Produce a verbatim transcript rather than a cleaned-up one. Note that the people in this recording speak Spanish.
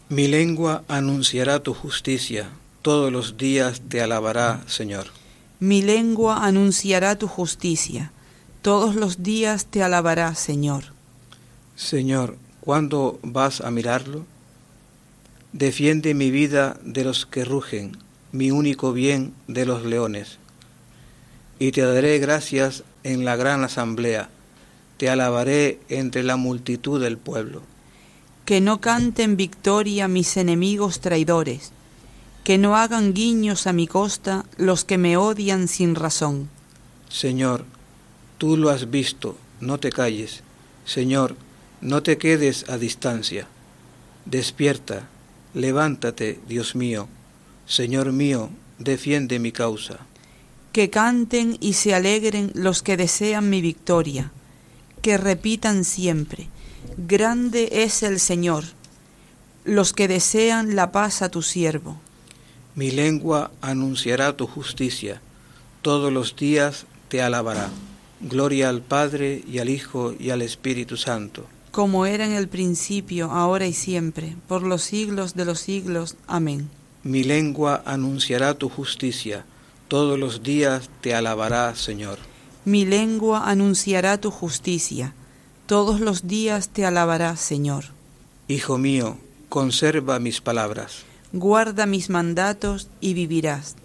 Mi lengua anunciará tu justicia, todos los días te alabará, Señor. Mi lengua anunciará tu justicia, todos los días te alabará, Señor. Señor, ¿cuándo vas a mirarlo? Defiende mi vida de los que rugen, mi único bien de los leones. Y te daré gracias en la gran asamblea, te alabaré entre la multitud del pueblo. Que no canten victoria mis enemigos traidores, que no hagan guiños a mi costa los que me odian sin razón. Señor, tú lo has visto, no te calles. Señor, no te quedes a distancia. Despierta, levántate, Dios mío. Señor mío, defiende mi causa. Que canten y se alegren los que desean mi victoria, que repitan siempre: grande es el Señor, los que desean la paz a tu siervo. Mi lengua anunciará tu justicia, todos los días te alabará. Gloria al Padre, y al Hijo, y al Espíritu Santo. Como era en el principio, ahora y siempre, por los siglos de los siglos. Amén. Mi lengua anunciará tu justicia, todos los días te alabará, Señor. Mi lengua anunciará tu justicia, todos los días te alabará, Señor. Hijo mío, conserva mis palabras. Guarda mis mandatos y vivirás.